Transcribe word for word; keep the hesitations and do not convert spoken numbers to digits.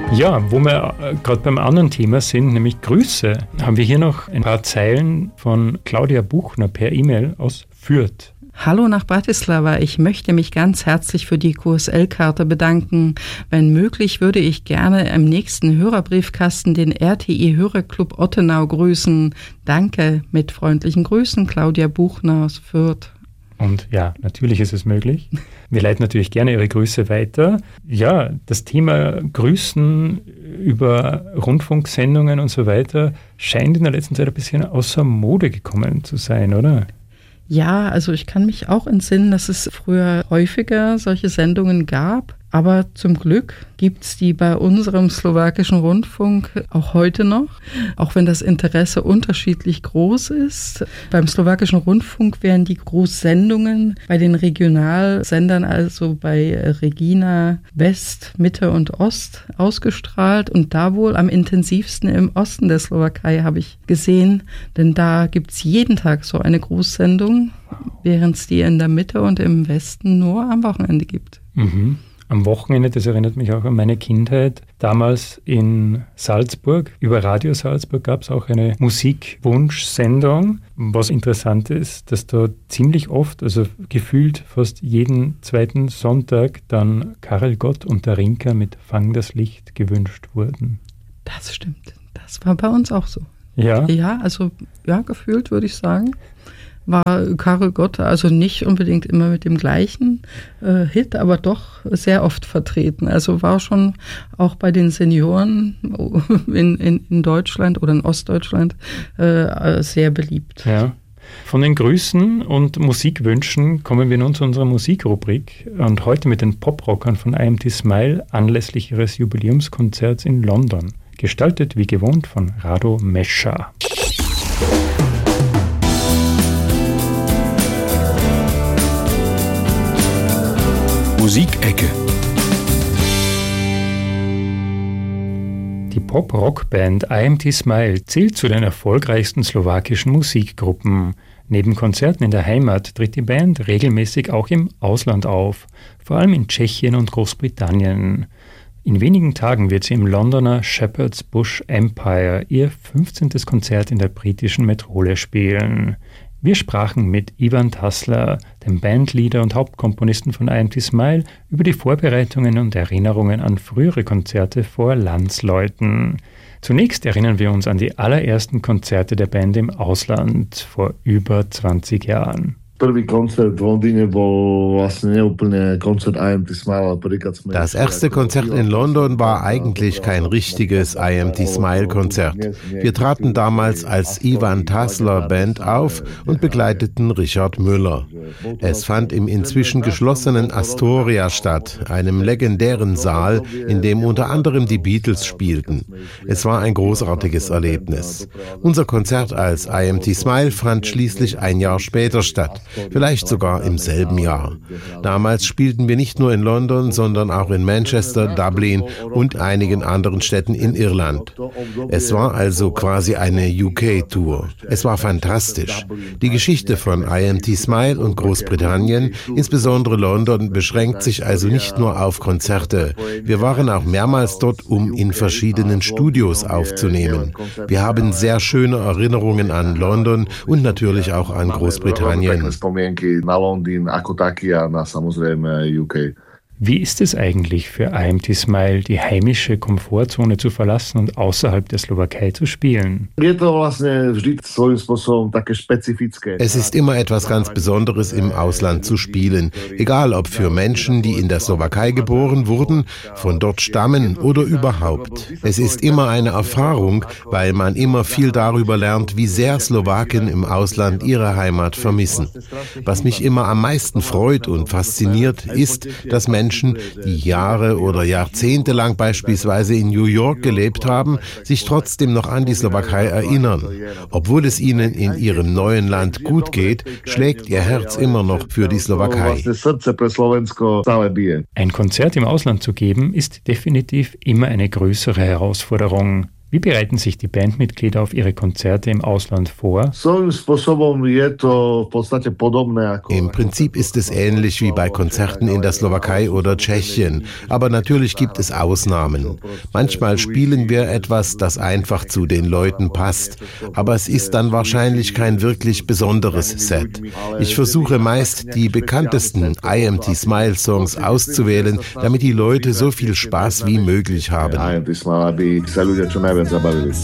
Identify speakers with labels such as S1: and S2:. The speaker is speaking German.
S1: Ja, wo wir äh, gerade beim anderen Thema sind, nämlich Grüße, haben wir hier noch ein paar Zeilen von Claudia Buchner per E-Mail aus Fürth.
S2: Hallo nach Bratislava, ich möchte mich ganz herzlich für die Q S L-Karte bedanken. Wenn möglich, würde ich gerne im nächsten Hörerbriefkasten den R T I-Hörerclub Ottenau grüßen. Danke, mit freundlichen Grüßen, Claudia Buchner aus Fürth.
S1: Und ja, natürlich ist es möglich. Wir leiten natürlich gerne Ihre Grüße weiter. Ja, das Thema Grüßen über Rundfunksendungen und so weiter scheint in der letzten Zeit ein bisschen außer Mode gekommen zu sein, oder?
S2: Ja, also ich kann mich auch entsinnen, dass es früher häufiger solche Sendungen gab. Aber zum Glück gibt es die bei unserem slowakischen Rundfunk auch heute noch, auch wenn das Interesse unterschiedlich groß ist. Beim slowakischen Rundfunk werden die Großsendungen bei den Regionalsendern, also bei Regina West, Mitte und Ost, ausgestrahlt. Und da wohl am intensivsten im Osten der Slowakei, habe ich gesehen. Denn da gibt es jeden Tag so eine Großsendung, während es die in der Mitte und im Westen nur am Wochenende gibt.
S1: Mhm. Am Wochenende, das erinnert mich auch an meine Kindheit, damals in Salzburg, über Radio Salzburg gab es auch eine Musikwunschsendung. Was interessant ist, dass da ziemlich oft, also gefühlt fast jeden zweiten Sonntag, dann Karel Gott und der Rinker mit Fang das Licht gewünscht wurden.
S2: Das stimmt, das war bei uns auch so.
S1: Ja?
S2: Ja, also ja, gefühlt würde ich sagen. War Karel Gott also nicht unbedingt immer mit dem gleichen äh, Hit, aber doch sehr oft vertreten. Also war schon auch bei den Senioren in, in, in Deutschland oder in Ostdeutschland äh, sehr beliebt.
S1: Ja. Von den Grüßen und Musikwünschen kommen wir nun zu unserer Musikrubrik und heute mit den Poprockern von I M T Smile anlässlich ihres Jubiläumskonzerts in London. Gestaltet wie gewohnt von Rado Mescha.
S3: Musikecke.
S1: Die Pop-Rock-Band I M T Smile zählt zu den erfolgreichsten slowakischen Musikgruppen. Neben Konzerten in der Heimat tritt die Band regelmäßig auch im Ausland auf, vor allem in Tschechien und Großbritannien. In wenigen Tagen wird sie im Londoner Shepherd's Bush Empire ihr fünfzehntes Konzert in der britischen Metropole spielen. Wir sprachen mit Ivan Tassler, dem Bandleader und Hauptkomponisten von I M T Smile, über die Vorbereitungen und Erinnerungen an frühere Konzerte vor Landsleuten. Zunächst erinnern wir uns an die allerersten Konzerte der Band im Ausland vor über zwanzig Jahren.
S4: Das erste Konzert in London war eigentlich kein richtiges I M T Smile Konzert. Wir traten damals als Ivan Tassler Band auf und begleiteten Richard Müller. Es fand im inzwischen geschlossenen Astoria statt, einem legendären Saal, in dem unter anderem die Beatles spielten. Es war ein großartiges Erlebnis. Unser Konzert als I M T Smile fand schließlich ein Jahr später statt. Vielleicht sogar im selben Jahr. Damals spielten wir nicht nur in London, sondern auch in Manchester, Dublin und einigen anderen Städten in Irland. Es war also quasi eine U K-Tour. Es war fantastisch. Die Geschichte von I M T Smile und Großbritannien, insbesondere London, beschränkt sich also nicht nur auf Konzerte. Wir waren auch mehrmals dort, um in verschiedenen Studios aufzunehmen. Wir haben sehr schöne Erinnerungen an London und natürlich auch an Großbritannien.
S5: Na Londýn ako taký a na samozrejme U K.
S1: Wie ist es eigentlich für I M T Smile, die heimische Komfortzone zu verlassen und außerhalb der Slowakei zu spielen?
S4: Es ist immer etwas ganz Besonderes, im Ausland zu spielen. Egal ob für Menschen, die in der Slowakei geboren wurden, von dort stammen oder überhaupt. Es ist immer eine Erfahrung, weil man immer viel darüber lernt, wie sehr Slowaken im Ausland ihre Heimat vermissen. Was mich immer am meisten freut und fasziniert, ist, dass Menschen Menschen, die Jahre oder Jahrzehnte lang beispielsweise in New York gelebt haben, sich trotzdem noch an die Slowakei erinnern. Obwohl es ihnen in ihrem neuen Land gut geht, schlägt ihr Herz immer noch für die Slowakei.
S1: Ein Konzert im Ausland zu geben, ist definitiv immer eine größere Herausforderung. Wie bereiten sich die Bandmitglieder auf ihre Konzerte im Ausland vor?
S4: Im Prinzip ist es ähnlich wie bei Konzerten in der Slowakei oder Tschechien, aber natürlich gibt es Ausnahmen. Manchmal spielen wir etwas, das einfach zu den Leuten passt, aber es ist dann wahrscheinlich kein wirklich besonderes Set. Ich versuche meist, die bekanntesten I M T Smile Songs auszuwählen, damit die Leute so viel Spaß wie möglich haben.
S5: Zabavili.